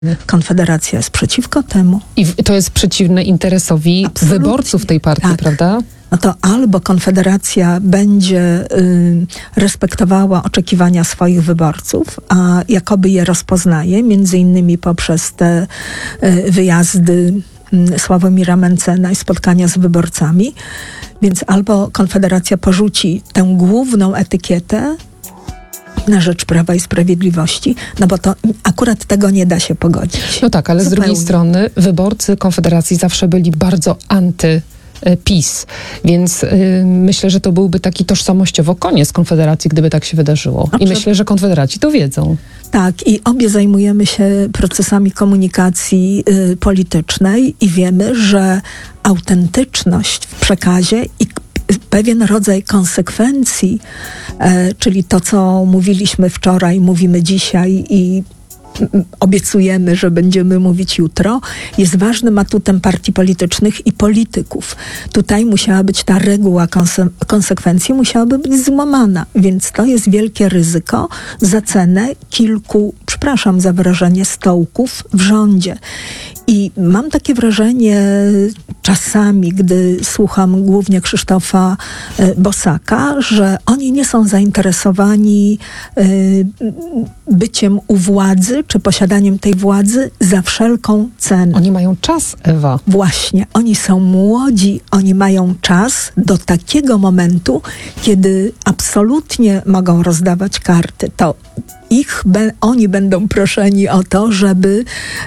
Konfederacja jest przeciwko temu. I to jest przeciwne interesowi wyborców tej partii, tak. prawda? No to albo Konfederacja będzie respektowała oczekiwania swoich wyborców, a jakoby je rozpoznaje, między innymi poprzez te wyjazdy Sławomira Mentzena i spotkania z wyborcami. Więc albo Konfederacja porzuci tę główną etykietę na rzecz Prawa i Sprawiedliwości, no bo to akurat tego nie da się pogodzić. No tak, ale Zupełnie. z drugiej strony wyborcy Konfederacji zawsze byli bardzo anty-PiS, więc myślę, że to byłby taki tożsamościowo koniec Konfederacji, gdyby tak się wydarzyło. I myślę, że Konfederaci to wiedzą. Tak, i obie zajmujemy się procesami komunikacji politycznej i wiemy, że autentyczność w przekazie i pewien rodzaj konsekwencji, czyli to, co mówiliśmy wczoraj, mówimy dzisiaj i obiecujemy, że będziemy mówić jutro, jest ważnym atutem partii politycznych i polityków. Tutaj musiała być ta reguła konsekwencji, musiałaby być złamana, więc to jest wielkie ryzyko za cenę kilku, przepraszam za wyrażenie, stołków w rządzie. I mam takie wrażenie czasami, gdy słucham głównie Krzysztofa Bosaka, że oni nie są zainteresowani byciem u władzy, czy posiadaniem tej władzy za wszelką cenę. Oni mają czas, Ewa. Właśnie, oni są młodzi, oni mają czas do takiego momentu, kiedy absolutnie mogą rozdawać karty. To oni będą proszeni o to, żeby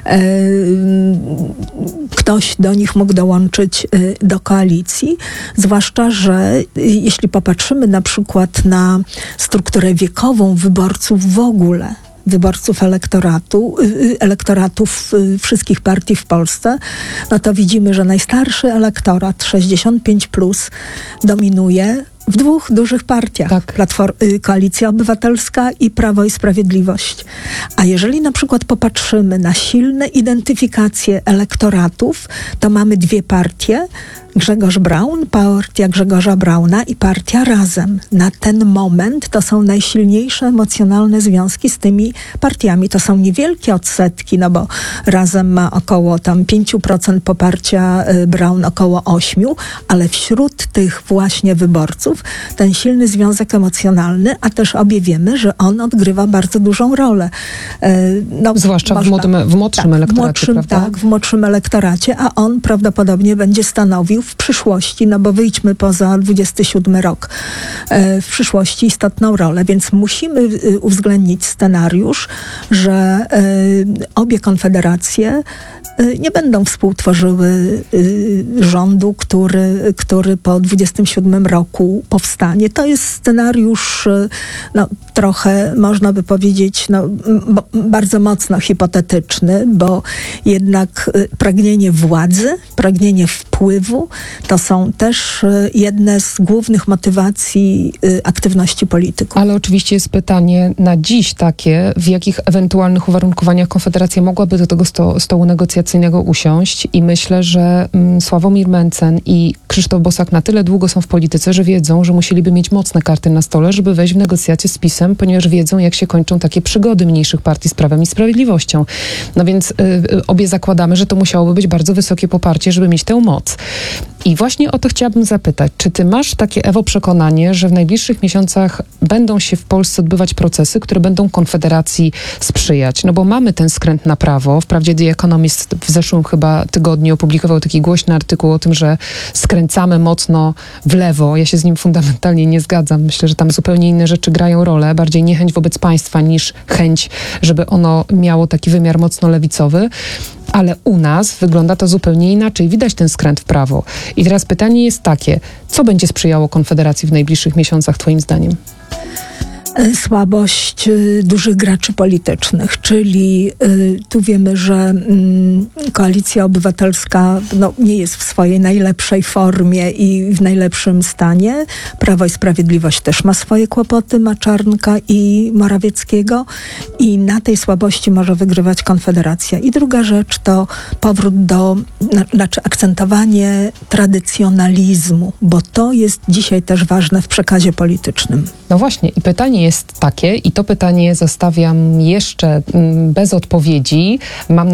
ktoś do nich mógł dołączyć do koalicji. Zwłaszcza, że jeśli popatrzymy na przykład na strukturę wiekową wyborców w ogóle, wyborców elektoratów wszystkich partii w Polsce, no to widzimy, że najstarszy elektorat 65+ dominuje w dwóch dużych partiach. Tak. Koalicja Obywatelska i Prawo i Sprawiedliwość. A jeżeli na przykład popatrzymy na silne identyfikacje elektoratów, to mamy dwie partie. Grzegorz Braun, partia Grzegorza Brauna i partia Razem. Na ten moment to są najsilniejsze emocjonalne związki z tymi partiami. To są niewielkie odsetki, no bo Razem ma około tam 5% poparcia, Braun około 8%, ale wśród tych właśnie wyborców ten silny związek emocjonalny, a też obie wiemy, że on odgrywa bardzo dużą rolę. Zwłaszcza w młodszym elektoracie, prawda? Tak, w młodszym elektoracie, a on prawdopodobnie będzie stanowił w przyszłości, no bo wyjdźmy poza 27 rok, w przyszłości istotną rolę, więc musimy uwzględnić scenariusz, że obie konfederacje nie będą współtworzyły rządu, który po 27 roku powstanie. To jest scenariusz trochę, można by powiedzieć, bardzo mocno hipotetyczny, bo jednak pragnienie władzy, pragnienie wpływu to są też jedne z głównych motywacji aktywności polityków. Ale oczywiście jest pytanie na dziś takie, w jakich ewentualnych uwarunkowaniach Konfederacja mogłaby do tego stołu negocjacyjnego usiąść i myślę, że Sławomir Mentzen i Krzysztof Bosak na tyle długo są w polityce, że wiedzą, że musieliby mieć mocne karty na stole, żeby wejść w negocjacje z PiS-em, ponieważ wiedzą, jak się kończą takie przygody mniejszych partii z Prawem i Sprawiedliwością. No więc obie zakładamy, że to musiałoby być bardzo wysokie poparcie, żeby mieć tę moc. I właśnie o to chciałabym zapytać. Czy ty masz takie, Ewo, przekonanie, że w najbliższych miesiącach będą się w Polsce odbywać procesy, które będą Konfederacji sprzyjać? No bo mamy ten skręt na prawo. Wprawdzie The Economist w zeszłym chyba tygodniu opublikował taki głośny artykuł o tym, że skręcamy mocno w lewo. Ja się z nim fundamentalnie nie zgadzam. Myślę, że tam zupełnie inne rzeczy grają rolę. Bardziej niechęć wobec państwa niż chęć, żeby ono miało taki wymiar mocno lewicowy. Ale u nas wygląda to zupełnie inaczej. Widać ten skręt w prawo. I teraz pytanie jest takie, co będzie sprzyjało Konfederacji w najbliższych miesiącach, twoim zdaniem? Słabość dużych graczy politycznych, czyli tu wiemy, że Koalicja Obywatelska nie jest w swojej najlepszej formie i w najlepszym stanie. Prawo i Sprawiedliwość też ma swoje kłopoty, ma Czarnka i Morawieckiego i na tej słabości może wygrywać Konfederacja. I druga rzecz to powrót akcentowanie tradycjonalizmu, bo to jest dzisiaj też ważne w przekazie politycznym. No właśnie i pytanie pytanie jest takie i to pytanie zostawiam jeszcze bez odpowiedzi. Mam